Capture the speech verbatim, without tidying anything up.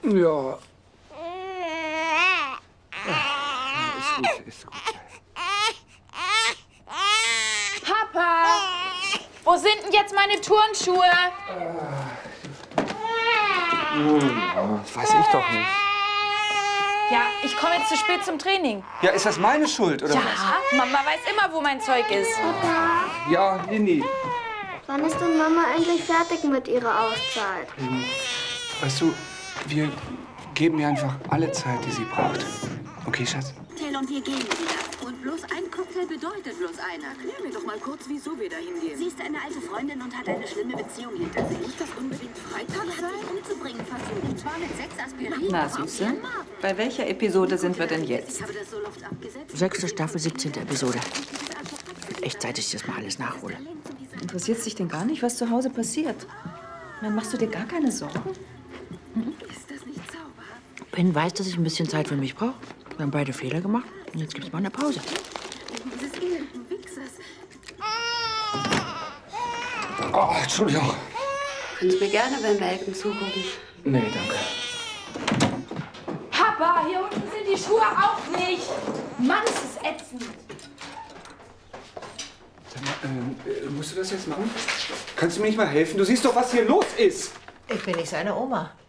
Ja. Ist gut, ist gut. Papa! Wo sind denn jetzt meine Turnschuhe? Hm, das weiß ich doch nicht. Ja, ich komme jetzt zu spät zum Training. Ja, ist das meine Schuld, oder Ja, was? Mama weiß immer, wo mein Zeug ist. Ja, Lini. Wann ist denn Mama endlich fertig mit ihrer Auszeit? Weißt du, wir geben ihr einfach alle Zeit, die sie braucht. Okay, Schatz? Till und wir gehen wieder. Und bloß ein Cocktail bedeutet bloß einer. Klär mir doch mal kurz, wieso wir da hingehen. Sie ist eine alte Freundin und hat eine schlimme Beziehung hinter sich. Muss das unbedingt Freitag sein? Sich umzubringen versucht. Und zwar mit sechs Aspirin. Na, Süße, bei welcher Episode sind wir denn jetzt? Ich habe das so Luft abgesetzt. Sechste Staffel, siebzehnte Episode. Echt Zeit, dass ich das mal alles nachhole. Interessiert es dich denn gar nicht, was zu Hause passiert? Dann machst du dir gar keine Sorgen? Ist das nicht zauberhaft? Ben weiß, dass ich ein bisschen Zeit für mich brauche. Wir haben beide Fehler gemacht und jetzt gibt's mal eine Pause. Dieses elenden Wichsers. Oh, Entschuldigung. Können Sie mir gerne beim Melken zugucken? Nee, danke. Papa, hier unten sind die Schuhe auch nicht. Mann, ist es ätzend. Sag mal, ähm, äh, musst du das jetzt machen? Kannst du mir nicht mal helfen? Du siehst doch, was hier los ist. Ich bin nicht seine Oma.